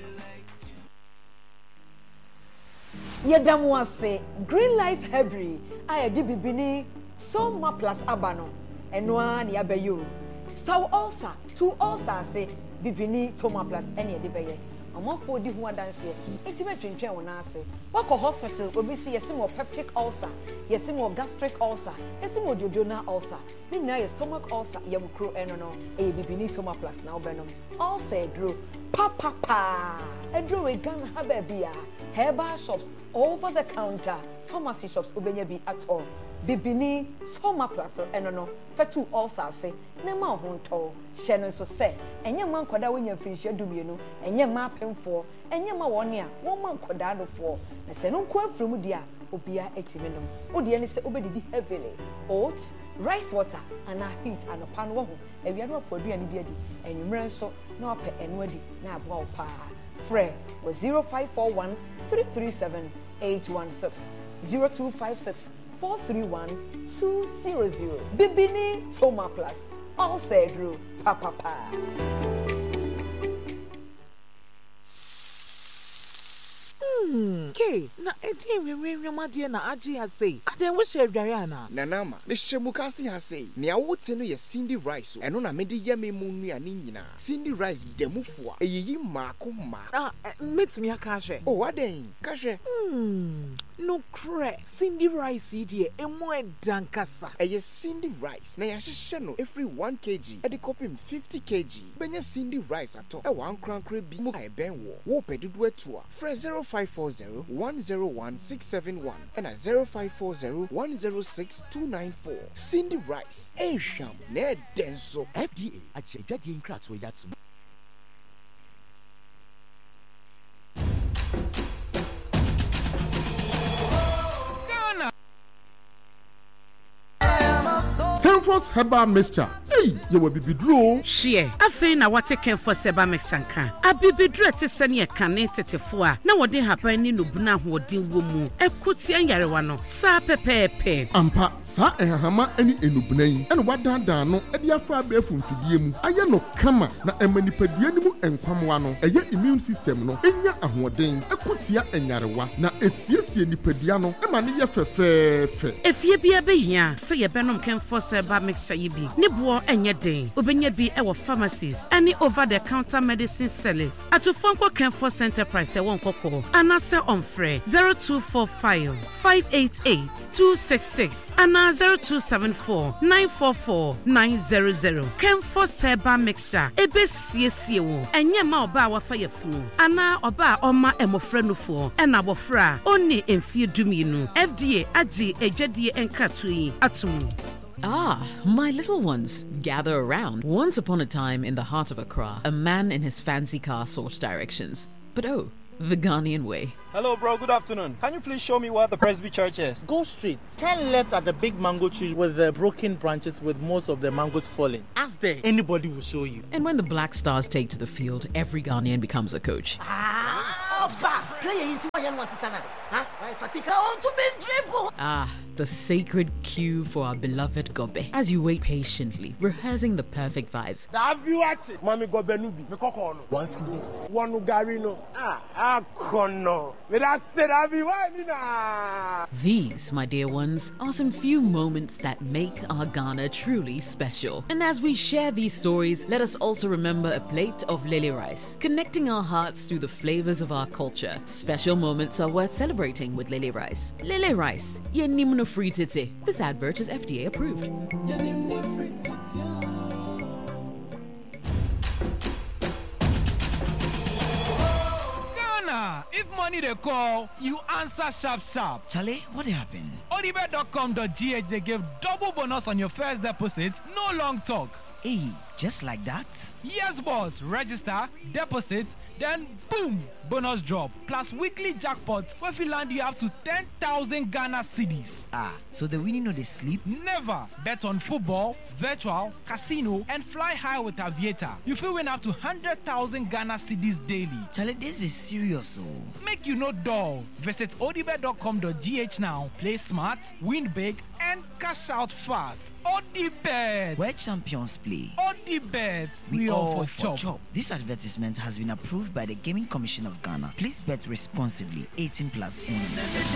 like you. Yedam was say Green Life Hebri. I did bibini so ma plus abano. And one yabayu. So also two also say bibini toma plus any debate. I'm for the one dance here. Intimate drink when I say, walk a hospital will be see a similar peptic ulcer, yes, more gastric ulcer, a similar duodenal ulcer. Midnight a stomach ulcer, yamu crow and no, a bibini toma plus now benum. Also drew papa pa, a drew a gun habebia, herbal shops over the counter, pharmacy shops ubenya be at all. Bibini soma plus or enono, fetu ulcer say, nema honto, Shannon so say, and your man koda when you finish your dubiano, and your ma pen for, and your ma one year, one man kodado for, and say no quite from Udia, Obia etiminum, Udian is obedi heavily, oats, rice water, and a heat and a pan woman, and we are not for being beardy, and you ran so no pet and weddy, now wow pa. Fre was zero five four one three three seven eight one six zero two five six. four three one two zero zero. Bibini Toma Plus. All said through Papa Pa. Hmm. Okay. Na edi me me me de na agi ha sei. Aden wo she adware na. Nanama. Me shemukasi ha sei. Ne awote no ye Cindy Rice. Eno na me de ye me mu nuane nyina. Cindy Rice demufo a eyiyi maako ma. Ah, metimi aka hwe. Oh, aden. Ka hwe. Hmm. No cre. Cindy Rice de emu edankasa. Eye Cindy Rice. Na ya hye no every one kilogram. E de kopim fifty kilograms. Benya Cindy Rice ato. E wan krankra bi mu ai ben wo. Wo pedidu atua. Fresh zero five four zero one zero one six seven one and a zero five four zero one zero six two nine four. Cindy Rice, Asham, Ned Denso, F D A, at Shaggy and Crats with that. Kenforce Herbal Mixture. Hey, you will be bidro. Share. Afe na wate Kenforce Herbal Mixture nka. Abibidro te sene ye kane tetefo a na wode haban ni no buna hodin wo mu. Ekuti anyarewa no. Sa pepepe. Ampa sa ehahama eni enubunan. Ene wadandan no e dia fa be funfidie mu. Aye no kama na emanipadua ni mu enkwamwa no. Eye immune system no enya ahoden. Ekutia enyarewa na esiesie nipadua no e ma ne ye fefefe. Efie bia be hia se ye benom Kenforce Herbal Mixture yi bi. Ne bo enye den. Obenya bi e wo pharmacies, any over the counter medicine sellers. At Fonko Kenfos Enterprise e won koko. Anase on free zero two four five five eight eight two six six and zero two seven four nine four four nine zero zero. Kenfos Herbal Mixture. Ebe sie sie wo. Enye ma oba wa fa yefunu. Ana oba oma emofra no fo. Ena bofra oni emfie duminu. F D A agi ejwadie enkratu yi atumu. Ah, my little ones, gather around. Once upon a time in the heart of Accra, a man in his fancy car sought directions. But oh, the Ghanaian way. Hello, bro. Good afternoon. Can you please show me where the Presby Church is? Go straight. Ten left at the big mango tree with the broken branches with most of the mangoes falling. Ask there. Anybody will show you. And when the Black Stars take to the field, every Ghanaian becomes a coach. Ah, the sacred cue for our beloved Gobe. As you wait patiently, rehearsing the perfect vibes. Mami Gobe nubi. One C D. One Ugarino. Ah, ah, kono. These, my dear ones, are some few moments that make our Ghana truly special. And as we share these stories, let us also remember a plate of lele rice, connecting our hearts through the flavors of our culture. Special moments are worth celebrating with lele rice. Lele rice, ye nimno free tete. This advert is F D A approved. If money they call, you answer sharp sharp. Charlie, what happened? odibet dot com dot g h they give double bonus on your first deposit, no long talk. Hey, just like that? Yes, boss. Register, deposit, then boom, bonus drop. Plus weekly jackpots where we land you up to ten thousand Ghana cedis. Ah, so the winning no they sleep? Never. Bet on football, virtual, casino, and fly high with Aviator. You will win up to one hundred thousand Ghana cedis daily. Charlie, this be serious, oh. Make you no dull. Visit odibet dot com dot g h now. Play smart, win big, and cash out fast. Odibet. Where champions play. Odibet. We, we all, all for, for chop. chop. This advertisement has been approved by the Gaming Commission of Ghana. Please bet responsibly. eighteen plus only.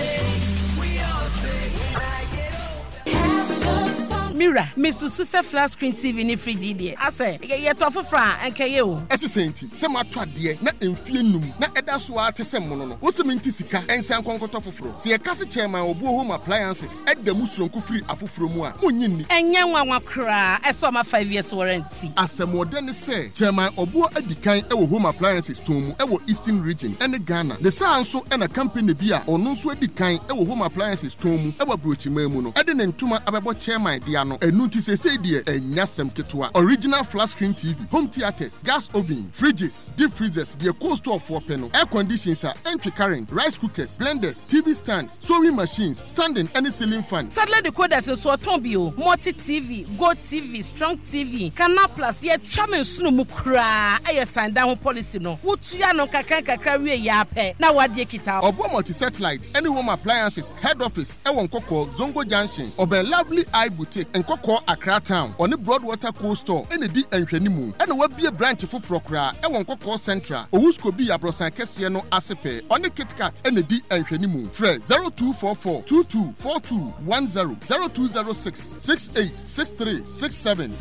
Mira, me susu se flat screen T V ni free die. Ase, ye to afofra enkaye o. Ese senti, se matwa de na emfie num na eda so ate se mono no. Wo se menti sika, ensan konkoto foforo. Se ye kase chairman obu home appliances, edda musronko free afoforo mu a, munyi ni. Enye nwanwa kra, eso ma five years warranty. Asemode ne se, chairman obu adikan e wo home appliances tomu e wo Eastern region ene Ghana. The sa nso e na company bi a ono nso adikan e wo home appliances tomu e wo brochima mu no. Ede ne ntuma abebo chairman dia no enuti se se die enyasem ketwa. Original flat screen T V, home theaters, gas oven, fridges, deep freezers, the coast of four panel, air conditioners, entry current, rice cookers, blenders, T V stands, sewing machines, standing any ceiling fan. Sadly the code is so tombio, multi T V, Go T V, Strong T V, Canal Plus, ye chairman sunu mukra, aye sign down policy no. Wutuya no kakran kakra we yape. Na wadie kita. Obo multi satellite, any home appliances, head office, e won koko Zongo Junction, obe Lovely Eye Boutique, and koko Accra Town, on the Broadwater Coast Store, and the D Enchenimu, and will be a branch for Procra, and one koko Central, or who's could be a Brosan Kessiano Asepe, on the Kit Kat, and the D Enchenimu. Fred zero two four four two two four two one zero zero two zero six six eight six three six seven.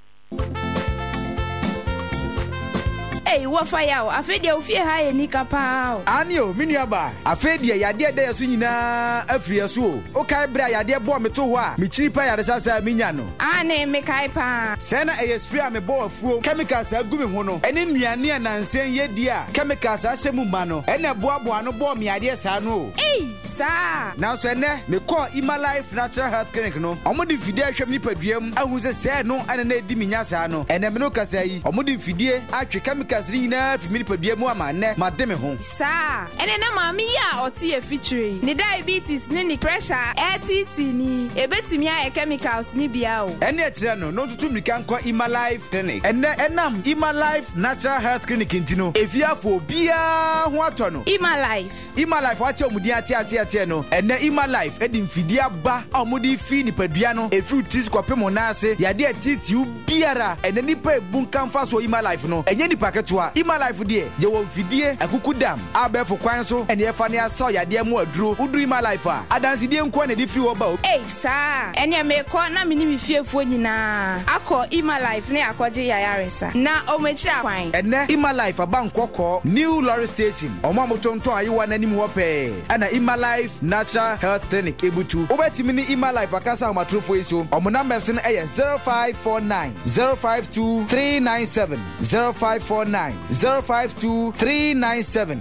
Hey, what fire? I feel you feel high and nika pow. Anio, miniaba. I feel the idea there sunina a free so. Okay, bra, ya dear boy me to wa. Me chipa ya sasa minyano. Ane me kaipa. Sena a spray me bo fu chemicals a gumi hono. And in Miania and saying ye dear chemicals as a mumano. And a boabo no bomb me idea sano. Hey, sir. Now sene me call Ima Life Natural Health Clinic no. Omudi fidea shemi pediem. I was a say no and a diminyasano. And a menoka say omudi fidea actually chemicals. Rina fi mi pedie mu amane mademe ho sa ene na mami ya oti e featuring ni diabetes ni ni pressure A T T ni ebetimi a chemicals ni bia o ene e kire no no tutu mika nko Ima Life Clinic ene enam Ima Life Natural Health Clinic ntino efiafo bia ho atono Ima Life Ima Life wache omudi ati ati ati no ene Ima Life edi mfidi aba omudi fi ni pedua no efi tis kwapemo na ase ya de titi u biara ene nipa ebunka mfa so Ima Life no enye ni paket ketewa Ima Life die je wo mfidie akuku dam abefo kwan so ene yefa ne asa yade mu aduro udu Ima Life a adansidie nko na di free wo ba o eh sa ene me ko na me ni me fiefo nyina akọ Ima Life ne akọje yayaresa na omechi akwan ene Ima Life abankọkọ New Lorry Station omo amotonto ayewa nanim wo pe ana Ima Life Natural Health Clinic ebutu obetimi ni Ima Life akasa amatrofo iso omo na mesin eye zero five four nine zero five two three nine seven zero five four nine zero five two three nine seven.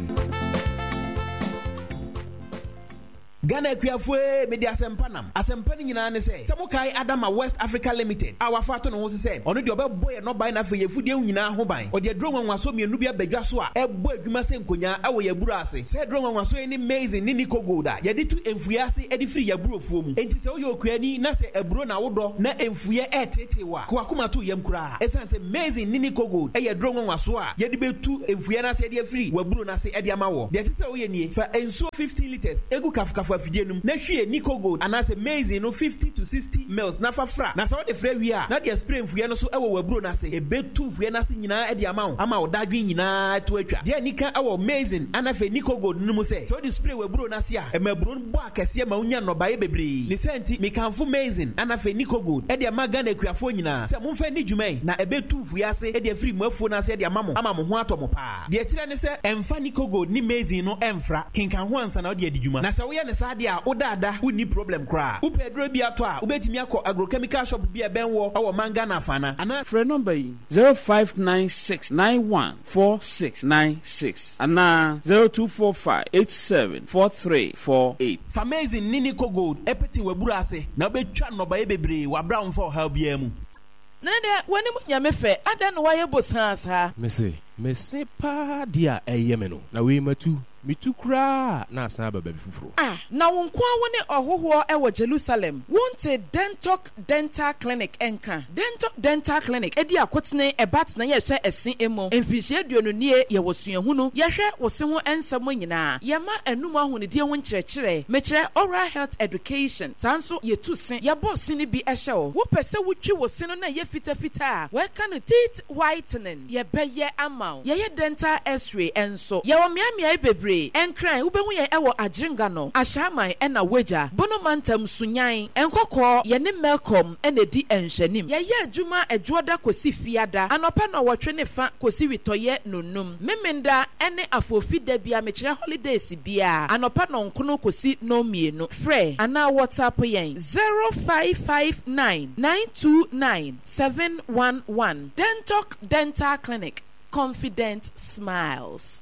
Ghana Kuafue media sempanam asempani nyina ne se semukai Adama West Africa Limited our fato no ho se ono de obeboy no ban na fe yefudie nyina ho ban o de dro nwanwaso mienu bia badwa so a ebo adwuma se nkonya awo yaburu ase se dro nwanwaso ni amazing ni Nico Gold a ye de tu emfuye ase e de free yaburu ofuo mu enti se oyo okuani na se eburo na wodo na emfuye etete wa ko akoma to yam kura esan se amazing ni Nico Gold e ye dro nwanwaso a ye de betu emfuye na se de free waburu na se e de amawo de se oye nie fa enso fifteen liters egu kafukafu afidie na hwie Nico Gold anase amazing no fifty to sixty mils na fafra na so de frɛ wi a na de spray mfuye no so ewo waburo na se ebetu mfuye na se nyina e de amawo ama odadwe nyina to atwa de nika awo amazing anafe Nico Gold no mu se so de spray waburo na se a emaburo bo akese ma unya no bae bebre ni senti me kanfo amazing anafe Nico Gold e de maga na akuafo nyina se momfa ni dwumai na ebetu mfuye ase e de free mafuo na se de amamo ama mo ho atomo pa de tire ne se emfa Nico Gold ni amazing no emfra kenkan ho ansa na de adwuma na se wo ye ne sa de a odada uni problem kra upedro bi ato a ubetimi akọ agrochemical shop bi e benwo awo manga na fana ana frɛ number yi zero five nine six nine one four six nine six ana zero two four five eight seven four three four eight. Amazing ni Nico Gold epeti waburu ase na obetwa no ba bebre wa brown for help bia mu nene wani mu nyame fɛ ada no waye bosan sa me se me se pa dia eyeme no na we matu mitukra na asan baba bifufuro ah na wonkwa woni ohoho e wo Jerusalem wonte Dentalk Dental Clinic enka Dentalk Dental Clinic edi akotene e bat na ye hwe esen emo emfihie aduonu nie ye wosuahu no ye hwe wose ho ensam nyina ye ma anum ahonedie ho nkyerɛkyerɛ mekyrɛ oral health education sanso ye tu sen ye boss ni bi ehye wo wo pese wotwi wose no na ye fita fita we ka no teeth whitening ye beye amaw ye ye dental x-ray enso ye wo miamia e bebre enkran ubehu ye ewo ajiringa no ahyaman ena weja bonomantam sunyan enkokọ ye ne melcom ena di enhyanim ye ye adwuma adwoda kosi fiada anopa no wotwe ne fa kosi witoye nonum memenda ene afofida bia mekire holidays bia anopa no nkono kosi no mienu frɛ ana whatsapp yen zero five five nine nine two nine seven one one Dentalk Dental Clinic, confident smiles.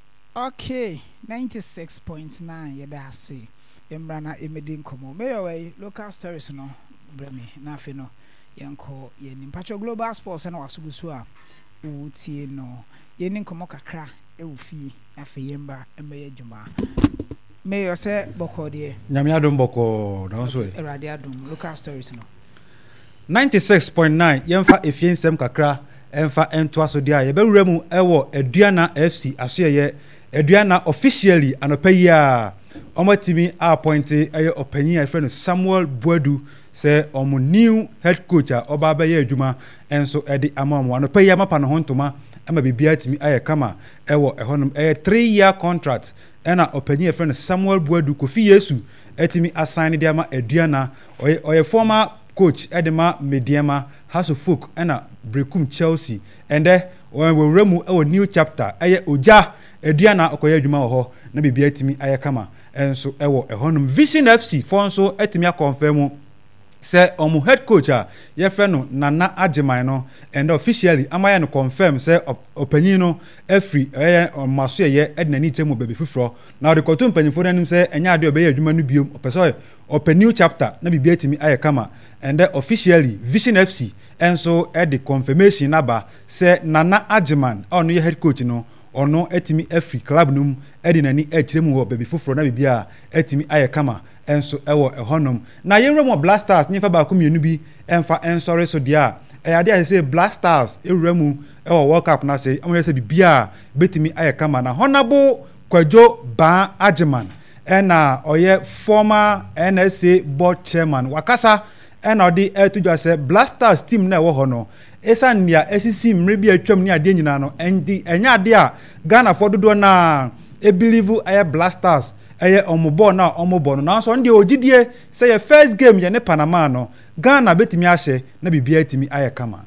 Okay, ninety-six point nine yeda ase emrana emedin komo meyo way local stories no bremi na afi no yenko yenim pacho global sports na wasugusu a utie no yenin komo kakra e ufie afi yemba emeye djuma meyo se boko de nyame adom boko don so e erade adom local stories no ninety-six point nine yemfa efiensem kakra emfa ento aso dia ye bewura mu ewo Aduana F C aseyeye Aduana officially anopayi a omatimi appoint aye opanyin a friend Samuel Boadu say omo new head coach a oba ba ye adwuma enso e di amam anopayi amapa no hontoma ama bibia timi aye kama ewo ehonum e three year contract ena opanyin a friend Samuel Boadu Kofi Yesu etimi assign di ama Aduana oye oye former coach Edema Mediema House of Folk ena Brekum Chelsea ende we remu e new chapter aye oja Aduana okoye adwuma wo ho na bibia timi aye kama enso ewo ehonum Vision F C for nso etimi confirm say omu head coach a ye frɛ no Nana Ajiman no and officially amaya no confirm say opanyin no every eh maso ye ednani temu baby fufuro na de koto mpanyifo nanim say enya ade obeye adwuma no biom opeso open new chapter na bibia timi aye kama and officially Vision F C enso e the confirmation naba say Nana Ajiman ono ye head coach no ono etimi every club num edinani echiremu wo baby fufuro na bibia etimi aye kama enso ewo ehonum na yeremo Blasters nyefa ba ko mienu bi emfa ensore so dia e ade a say Blasters ewremu ewo World Cup na say amwe say bibia betimi aye kama na honabo Kwajo Ba Ajiman ena oye former N S A board chairman wakasa ena odi etudwa say Blasters team na ewo ho no esan nia esisi mre bi atwam ni ade nyina no endi enya ade a Ghana for dodo na e believe aye Blasters aye omobo na omobo no na so ndi ogidie say your first game ye ne Panama no Ghana betimi ahye na bibia atimi aye kama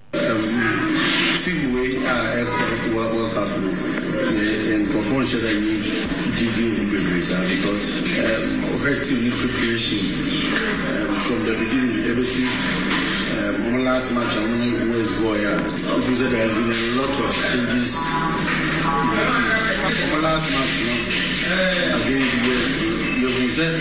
team way uh world cup and performance that you did because um her team preparation um, from the beginning ever since um last match I won West Boy it was there has been a lot of changes in the team from last match you know against West you have said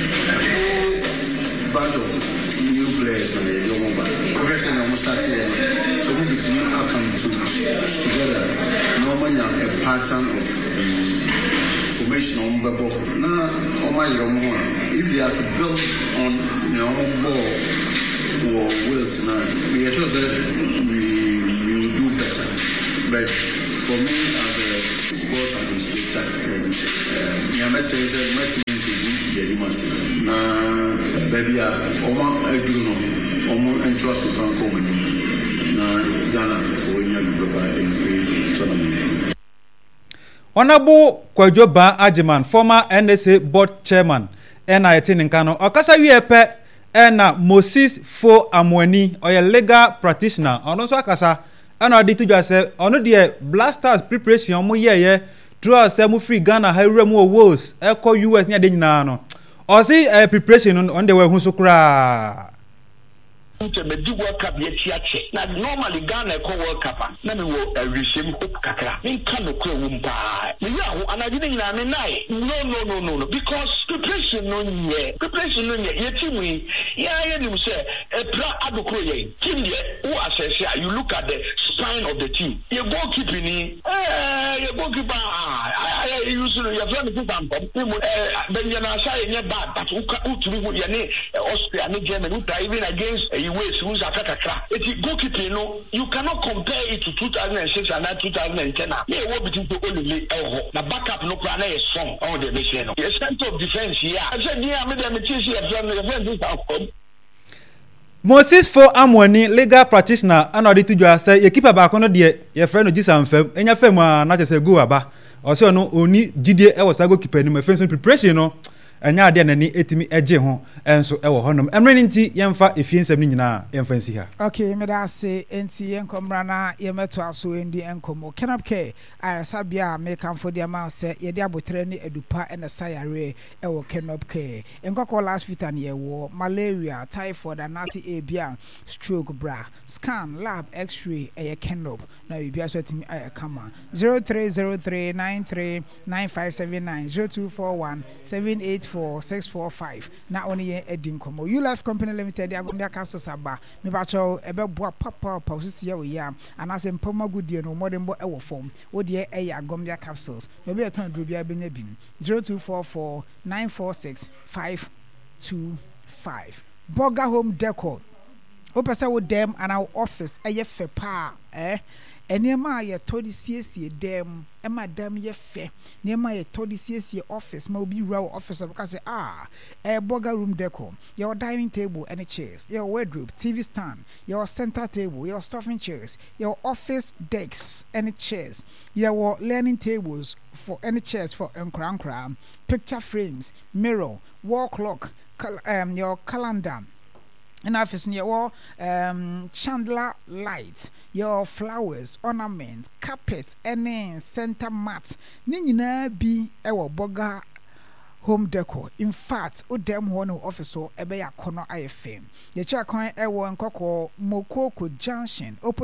a bunch of new players and you don't want progressing almost started so we between come to together normally a pattern of um, formation on the ball now on my own if they are to build on you know ball or Wales now we are sure that we we will do better but for me as a sports administrator my message is that my team to do the massive now baby Oma Eduno Omo Entrust Franco na Ghana for in free tournament. Honorable Kwajoba Ajiman, former N S A board chairman, and I attend in Kano. Okasa Yepe and Moses Fo Amweni, or a legal practitioner. On also Akasa, and I did to just say, on the Blasters preparation, mo ye ye, draw a semu free Ghana, high remo woes, echo U S near Dinano. Or see a preparation on the way who so cry. To me do World Cup yet yet. Now normally Ghana call World Cup. Now me will regime hope kakra. Me kano kwe wumpa. Me ya hu anadini na me nai. No no no no no. Because preparation no nye. Preparation no nye. Ye team we. Ya ye ni mse. E pra adokro ye. Team ye. Who assess ya. You look at the spine of the team. Ye goalkeeper ni. Eh. Ye goalkeeper. Ah. You see your friend is tam. Eh. Ben yana say nye bad. But who who to me ye ne Austria ne Germany. Who even against. Ways who's a kakra. It goalkeeping, you know, you cannot compare it to two thousand six and two thousand ten. Yeah, what between the only elbow. The backup no plan is strong on the mission. The center of defense here. I said, yeah, I'm the material. Moses for Amwani, legal practitioner, and I did to just say, you keep a back on the dear, your friend of Jisam Fem, and your family not as a go about. Also, no, only G D A was a goalkeeper in my friend's preparation, no. Anya de nani etimi eje ho enso e wo honom emre nti yemfa efiensem ni nyina yemfa nsi ha. Okay, me da say enti yenkomra na yemeto aso endi enkomo kenap ke arasa bia me kamfo de ma se ye de abotre ni edupa ene sayare e wo kenap ke enkoko last fit an ye wo malaria typhoid anati e bia stroke bra scan lab x-ray e ye kenop na we bia so timi aye kama zero three zero three nine three nine five seven nine zero two four one seven eight four six four five na oni ye edin komo you life company limited ya gombia capsules aba me ba cho ebe boa papa papa osisi ya we ya anase mpoma gudie no modern bo e wo form wo de e ya gombia capsules me be ton dro bia benya bim zero two four four nine four six five two five Burger Home Decor opesa wo dem and our office e ye fe pa eh enema ye todi siesie dem e madam ye fe nema ye todi siesie office ma obi raw office because ah e Burger Room Decor your dining table and chairs your wardrobe T V stand your center table your stuffing chairs your office desks and chairs your learning tables for any chairs for enkran picture frames mirror wall clock um your calendar in office near wall um chandelier lights your flowers ornaments carpet any center mat ni nyina bi e wo Burger Home Decor in fact o dem ho no office o ebe ya kono ayefem ye cha kwan e wo nkoko Mokoko Junction